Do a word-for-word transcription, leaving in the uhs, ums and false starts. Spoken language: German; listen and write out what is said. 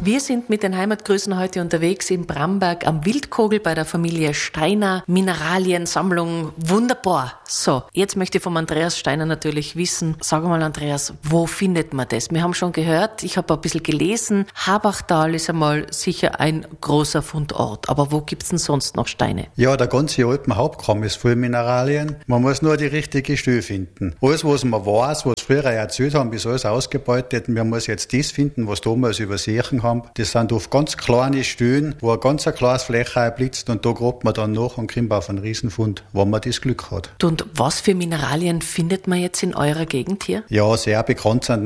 Wir sind mit den Heimatgrüßen heute unterwegs in Bramberg am Wildkogel bei der Familie Steiner. Mineraliensammlung, wunderbar. So, jetzt möchte ich vom Andreas Steiner natürlich wissen, sag mal Andreas, wo findet man das? Wir haben schon gehört, ich habe ein bisschen gelesen, Habachtal ist einmal sicher ein großer Fundort, aber wo gibt's denn sonst noch Steine? Ja, der ganze Alpenhauptkamm ist voll Mineralien. Man muss nur die richtige Stelle finden. Alles, was man weiß, was früher erzählt haben, ist alles ausgebeutet. Man muss jetzt das finden, was damals übersehen haben. Das sind oft ganz kleine Stellen, wo eine ganz kleine Fläche einblitzt und da grabt man dann nach und kommt auf einen Riesenfund, wenn man das Glück hat. Und was für Mineralien findet man jetzt in eurer Gegend hier? Ja, sehr bekannt sind